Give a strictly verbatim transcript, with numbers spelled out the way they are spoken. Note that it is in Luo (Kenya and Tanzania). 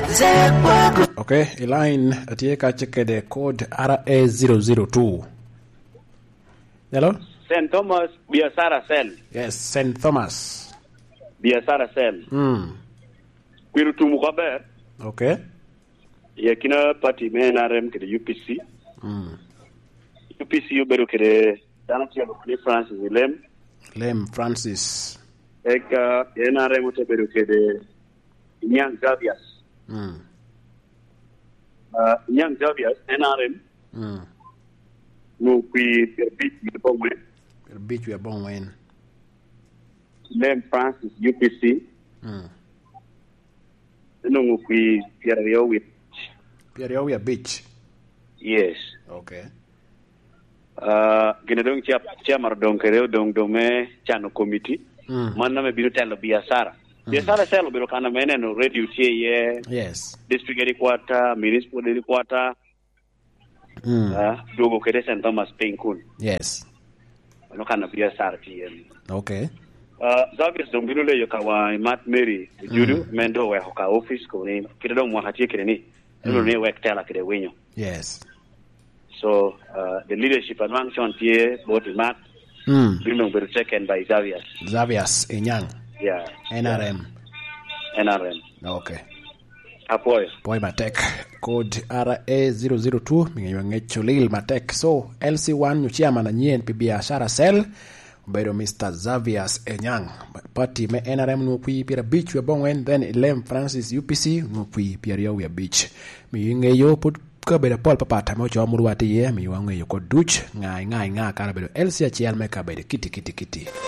Okay, line atieka chekede code R A zero zero two. Hello? Saint Thomas Biashara Cell. Yes, Saint Thomas Biashara Cell. Hmm. Kwiru tumukabe. Okay. Yakina party me N R M kede U P C. Hmm. U P C uberu kede Danatia Lukuni Francis Lem. Lem Francis. Eka N R M uteberu kede Nyang Zavias. Hmm. Uh, Nyang Zavias N R M. Hmm. No kwi berbit yibongwe. Berbit yibongwe. Lem Francis U P C. Hmm. No kwi Pierre with Pierre Beach. Yes. Okay. Uh, gina dong chia chia mar dong kereo dong dome chano committee. Mm. Manna me biru telo biasara. Mm. Biasara selo biru kana mene no radio tie ye. Yes. District headquarter, municipal headquarter. Mm. Uh, dogo kede Saint Thomas Penkun. Yes. No kana biasara tie. Okay. Uh, Zavis dong biru le yokawa Matt Mary Judu mm. mendo we hoka office ko ni kede dong mwakatie kede ni. Nilo ni we tela kede wenyo. Yes. So uh, the leadership and function here, both Matt, mm. will be taken by Xavier. Xavier's Enyang. Yeah. N R M. N R M. Okay. Apoy. Boy Matek. Code R A zero zero two. Minga ngechulil Matek. So L C one chairman na nyien pi biashara cell. Bedo Mister Xavier's Enyang. Party me N R M nupui pira beach we bongwen. Then Lem Francis U P C nupui pira yo we beach. Minga yo put ko bedo Paul Papata mo cho murwati ye mi wange yo ko duch ngai ngai nga kala bedo Elsia chial me ka bedo kiti kiti kiti.